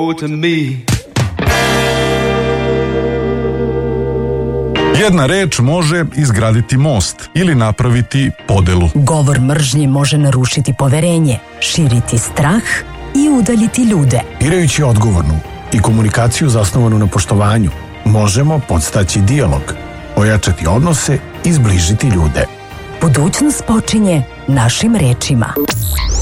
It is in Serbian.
to me. Jedna reč može izgraditi most ili napraviti podelu. Govor mržnje može narušiti poverenje, širiti strah i udaljiti ljude. Birajući odgovornu i komunikaciju zasnovanu na poštovanju, možemo podstaći dijalog, ojačati odnose i zbližiti ljude. Budućnost počinje našim rečima.